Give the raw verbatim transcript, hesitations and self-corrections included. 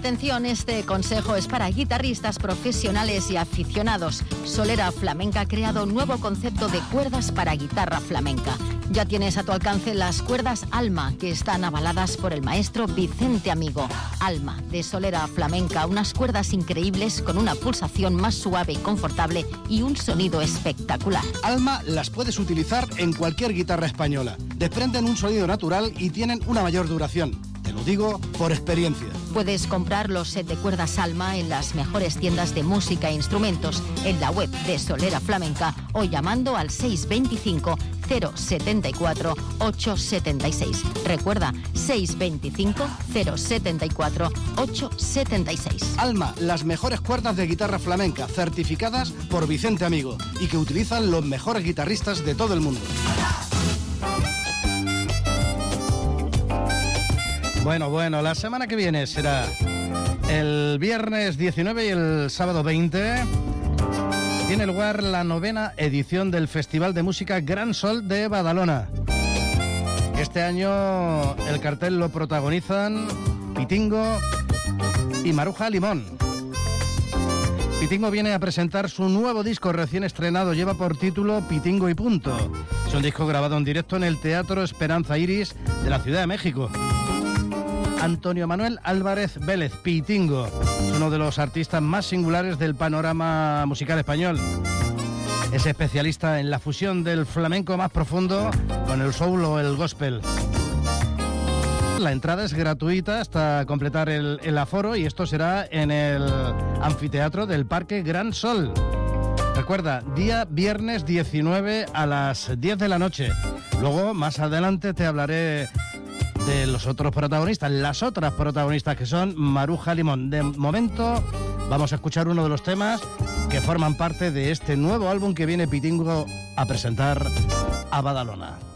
Atención, este consejo es para guitarristas profesionales y aficionados. Solera Flamenca ha creado un nuevo concepto de cuerdas para guitarra flamenca. Ya tienes a tu alcance las cuerdas Alma, que están avaladas por el maestro Vicente Amigo. Alma, de Solera Flamenca, unas cuerdas increíbles con una pulsación más suave y confortable y un sonido espectacular. Alma las puedes utilizar en cualquier guitarra española. Desprenden un sonido natural y tienen una mayor duración. Te lo digo por experiencia. Puedes comprar los set de cuerdas Alma en las mejores tiendas de música e instrumentos, en la web de Solera Flamenca o llamando al seis veinticinco, cero setenta y cuatro, ochocientos setenta y seis. Recuerda, seis veinticinco, cero setenta y cuatro, ochocientos setenta y seis. Alma, las mejores cuerdas de guitarra flamenca, certificadas por Vicente Amigo y que utilizan los mejores guitarristas de todo el mundo. Bueno, bueno, la semana que viene será el viernes diecinueve y el sábado veinte. Tiene lugar la novena edición del Festival de Música Gran Sol de Badalona. Este año el cartel lo protagonizan Pitingo y Maruja Limón. Pitingo viene a presentar su nuevo disco recién estrenado, lleva por título Pitingo y Punto. Es un disco grabado en directo en el Teatro Esperanza Iris de la Ciudad de México. Antonio Manuel Álvarez Vélez, Pitingo, es uno de los artistas más singulares del panorama musical español. Es especialista en la fusión del flamenco más profundo con el soul o el gospel. La entrada es gratuita hasta completar el, el aforo y esto será en el anfiteatro del Parque Gran Sol. Recuerda, día viernes diecinueve a las diez de la noche. Luego, más adelante, te hablaré de los otros protagonistas, las otras protagonistas que son Maruja Limón. De momento vamos a escuchar uno de los temas que forman parte de este nuevo álbum que viene Pitingo a presentar a Badalona.